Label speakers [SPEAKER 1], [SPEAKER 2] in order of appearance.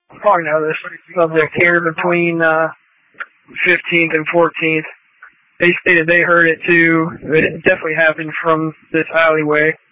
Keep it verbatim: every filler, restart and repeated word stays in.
[SPEAKER 1] probably know this subject here, between uh, fifteenth and fourteenth. They stated they heard it too. It definitely happened from this alleyway.